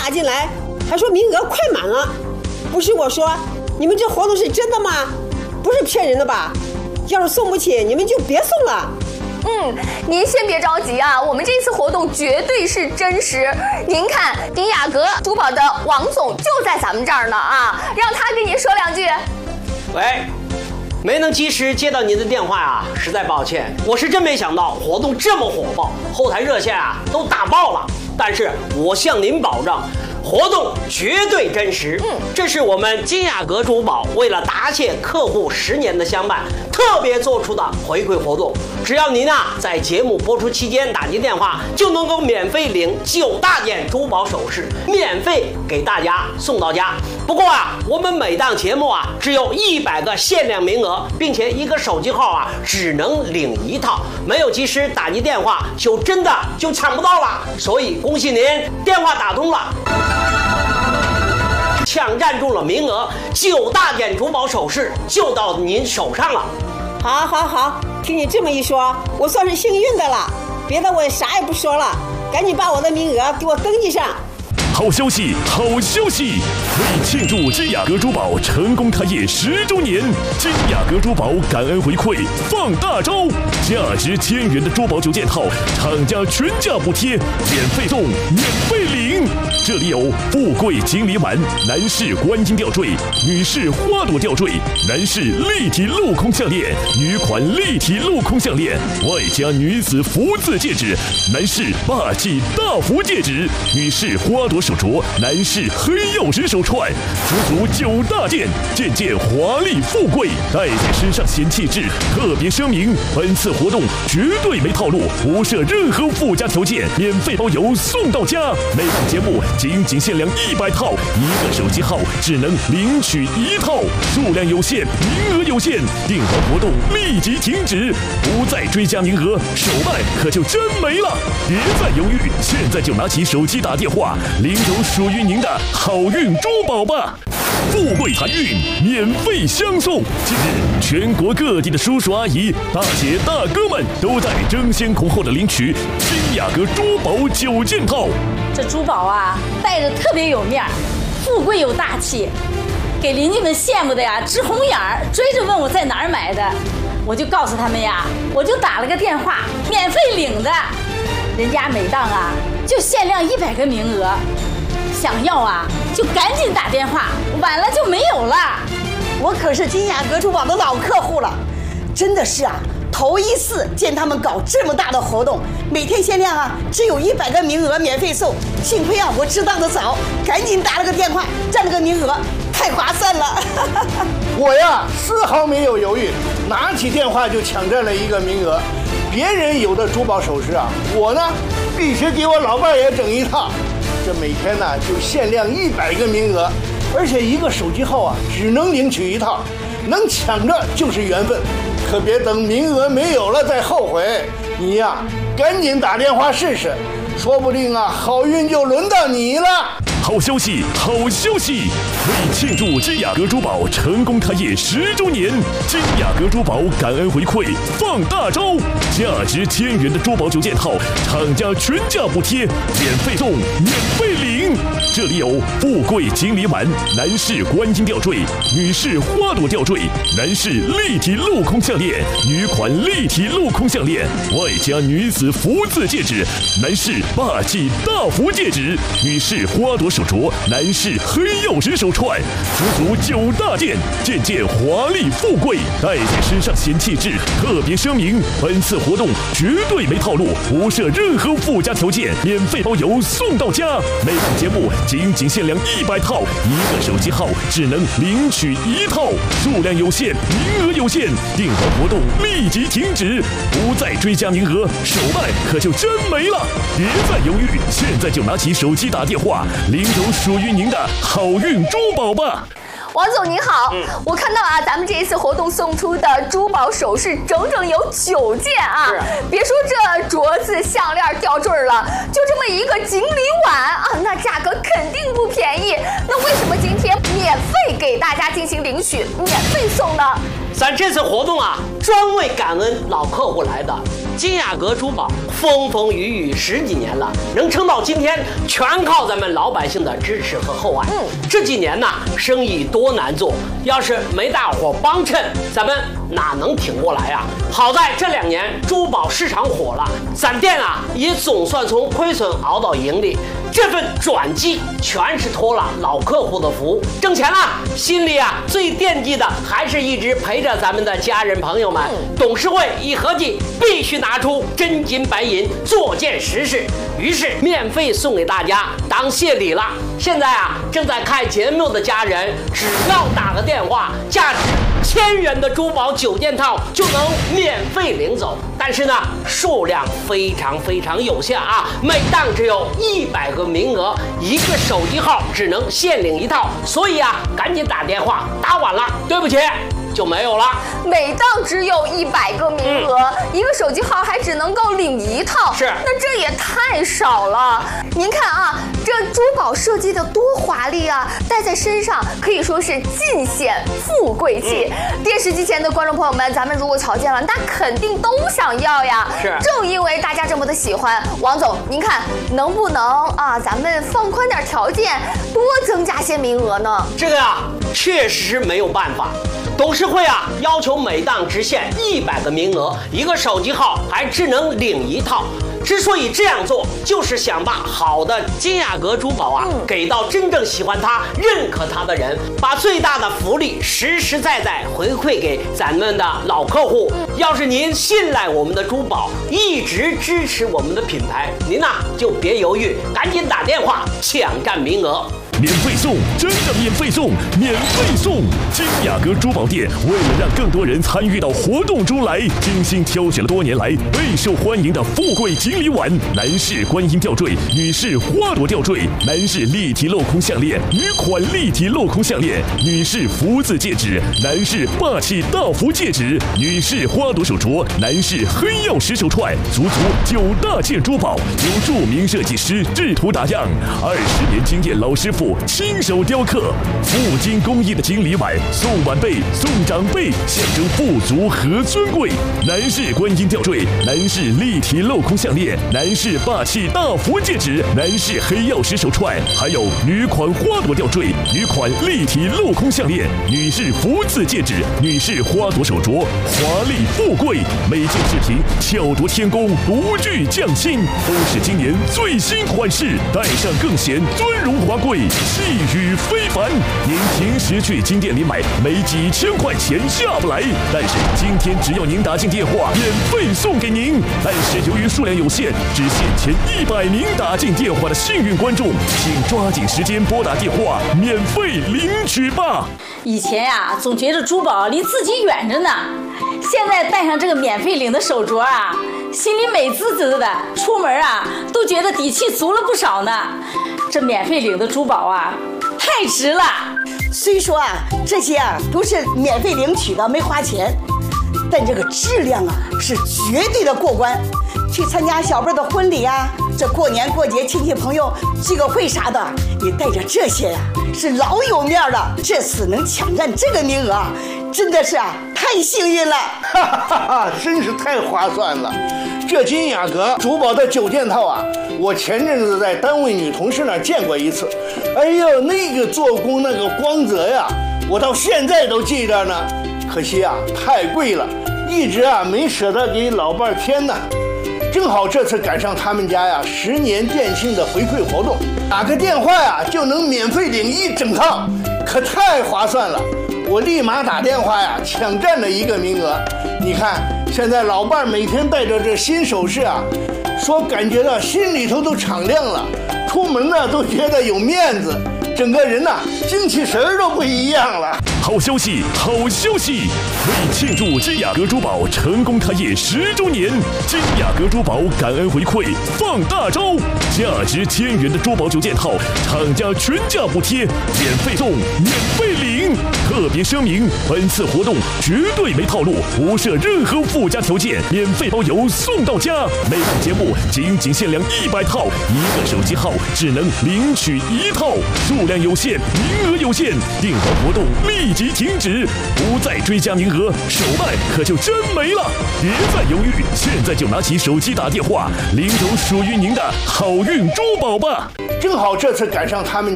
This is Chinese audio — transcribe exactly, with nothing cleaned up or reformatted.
打进来，还说名额快满了。不是我说，你们这活动是真的吗？不是骗人的吧？要是送不起，你们就别送了。 嗯，您先别着急啊，我们这次活动绝对是真实。您看，迪雅阁珠宝的王总就在咱们这儿呢啊，让他跟您说两句。 喂，没能及时接到您的电话啊，实在抱歉。我是真没想到活动这么火爆，后台热线啊都打爆了。但是我向您保证，活动绝对真实。嗯，这是我们金雅阁珠宝为了答谢客户十年的相伴，特别做出的回馈活动。只要您啊在节目播出期间打进电话，就能够免费领九大件珠宝首饰，免费给大家送到家。不过啊，我们每档节目啊只有一百个限量名额，并且一个手机号啊只能领一套，没有及时打进电话，就真的就抢不到了。所以恭喜您，电话打通了。抢占住了名额，九大件珠宝首饰就到您手上了。 好，好，好，听你这么一说，我算是幸运的了。别的我也啥也不说了，赶紧把我的名额给我登记上。 好消息，好消息！为庆祝金雅阁珠宝成功开业十周年，金雅阁珠宝感恩回馈放大招，价值千元的珠宝九件套，厂家全价补贴，免费送，免费领。这里有富贵金梨丸、男士观音吊坠、女士花朵吊坠、男士立体镂空项链、女款立体镂空项链，外加女子福字戒指，男士霸气大福戒指，女士花朵手镯，男士黑曜石手串，足足九大件，件件华丽富贵，戴在身上显气质。特别声明，本次活动绝对没套路，不设任何附加条件，免费包邮送到家。每档节目仅仅限量一百套，一个手机号只能领取一套，数量有限，名额有限，订单活动立即停止，不再追加名额，手办可就真没了。别再犹豫，现在就拿起手机打电话，领走属于您的好运珠宝吧！富贵财运免费相送。近日，全国各地的叔叔阿姨、大姐大哥们都在争先恐后的领取金雅阁珠宝九件套。 这珠宝啊，戴着特别有面儿，富贵有大气，给邻居们羡慕的呀直红眼儿，追着问我在哪儿买的，我就告诉他们呀，我就打了个电话，免费领的。人家每档啊就限量一百个名额，想要啊就赶紧打电话，晚了就没有了。 我可是金雅阁珠宝的老客户了，真的是啊，头一次见他们搞这么大的活动，每天限量啊只有一百个名额免费送。幸亏啊我知道的早，赶紧打了个电话占了个名额，太划算了。 我呀丝毫没有犹豫，拿起电话就抢占了一个名额。别人有的珠宝首饰啊，我呢必须给我老伴也整一套。这每天呢就限量一百个名额，而且一个手机号啊只能领取一套，能抢着就是缘分，可别等名额没有了再后悔。你呀赶紧打电话试试，说不定啊好运就轮到你了。 好消息，好消息！为庆祝金雅阁珠宝成功开业十周年，金雅阁珠宝感恩回馈放大招，价值千元的珠宝九件套，厂家全价补贴，免费送，免费领。这里有富贵金梨丸、男士观音吊坠、女士花朵吊坠、男士立体镂空项链、女款立体镂空项链，外加女子福字戒指，男士霸气大福戒指，女士花朵手镯，男士黑曜石手串，足足九大件，件件华丽富贵，戴在身上显气质。特别声明，本次活动绝对没套路，不设任何附加条件，免费包邮送到家。每档节目仅仅限量一百套，一个手机号只能领取一套，数量有限，名额有限，订单活动立即停止，不再追加名额，手办可就真没了。别再犹豫，现在就拿起手机打电话，领走属于您的好运珠宝吧。 王总您好，嗯、我看到啊，咱们这一次活动送出的珠宝首饰整整有九件啊！ 是啊别说这镯子、项链、吊坠了，就这么一个锦鲤碗啊，那价格肯定不便宜。那为什么今天免费给大家进行领取，免费送呢？ 咱这次活动啊，专为感恩老客户来的。金雅阁珠宝风风雨雨十几年了，能撑到今天，全靠咱们老百姓的支持和厚爱。嗯，这几年呢，生意多难做，要是没大伙帮衬，咱们哪能挺过来啊？好在这两年珠宝市场火了，咱店啊也总算从亏损熬到盈利。这份转机全是托了老客户的福，挣钱了，心里啊最惦记的还是一直陪着咱们的家人朋友们。董事会一合计，必须拿出真金白银做件实事，于是免费送给大家当谢礼了。现在啊，正在看节目的家人，只要打个电话，价值千元的珠宝九件套就能免费领走。但是呢，数量非常非常有限啊，每档只有一百个名额，一个手机号只能限领一套，所以啊，赶紧打电话，打晚了，对不起，就没有了。 每档只有一百个名额，嗯、一个手机号还只能够领一套， 是， 那这也太少了。您看啊，这珠宝设计的多华丽啊，戴在身上可以说是尽显富贵气。嗯、电视机前的观众朋友们，咱们如果瞧见了，那肯定都想要呀。 是， 正因为大家这么的喜欢，王总，您看能不能啊，咱们放宽点条件，多增加些名额呢？ 这个啊，确实没有办法。董事会啊，要求每档只限一百个名额，一个手机号还只能领一套。之所以这样做，就是想把好的金雅阁珠宝啊，嗯、给到真正喜欢它、认可它的人，把最大的福利实实在在回馈给咱们的老客户。嗯、要是您信赖我们的珠宝，一直支持我们的品牌，您呐、啊、就别犹豫，赶紧打电话抢占名额。 免费送，真的免费送，免费送！金雅阁珠宝店为了让更多人参与到活动中来，精心挑选了多年来备受欢迎的富贵锦鲤碗、男士观音吊坠、女士花朵吊坠、男士立体镂空项链、女款立体镂空项链、女士福字戒指、男士霸气大福戒指、女士花朵手镯、男士黑曜石手串，足足九大件珠宝，由著名设计师制图打样，二十年经验老师傅亲手雕刻，镀金工艺的锦鲤碗，送晚辈送长辈，象征富足和尊贵。男士观音吊坠，男士立体镂空项链，男士霸气大福戒指，男士黑曜石手串，还有女款花朵吊坠、女款立体镂空项链、女士福字戒指、女士花朵手镯，华丽富贵，每件饰品巧夺天工，不惧匠心，都是今年最新款式，戴上更显尊荣华贵。气宇非凡，您平时去金店里买，没几千块钱下不来。但是今天只要您打进电话，免费送给您。但是由于数量有限，只限前一百名打进电话的幸运观众，请抓紧时间拨打电话，免费领取吧。 以前呀、啊，总觉得珠宝离自己远着呢，现在戴上这个免费领的手镯啊，心里美滋滋的，出门啊都觉得底气足了不少呢。这免费领的珠宝啊，太值了。 虽说啊，这些啊都是免费领取的，没花钱，但这个质量啊是绝对的过关。去参加小辈的婚礼啊，这过年过节亲戚朋友聚个会啥的，你带着这些呀、啊，是老有面了。这次能抢占这个名额啊，真的是啊太幸运了， 哈哈哈，真是太划算了。这金雅阁珠宝的九件套啊，我前阵子在单位女同事那儿见过一次，哎呦，那个做工那个光泽呀，我到现在都记着呢。可惜啊，太贵了，一直啊没舍得给老伴儿添呢。正好这次赶上他们家呀十年店庆的回馈活动，打个电话呀就能免费领一整套，可太划算了。我立马打电话呀抢占了一个名额。你看现在老伴每天带着这新首饰啊，说感觉到心里头都敞亮了，出门呢都觉得有面子，整个人呐精气神儿都不一样了。 好消息，好消息！为庆祝金雅阁珠宝成功开业十周年，金雅阁珠宝感恩回馈放大招，价值千元的珠宝九件套，厂家全价补贴，免费送，免费领。特别声明，本次活动绝对没套路，不设任何附加条件，免费包邮送到家。每档节目仅仅限量一百套，一个手机号只能领取一套，数量有限，名额有限，订房活动立即停止，不再追加名额，手办可就真没了。别再犹豫，现在就拿起手机打电话，领走属于您的好运珠宝吧！ 正好这次赶上他们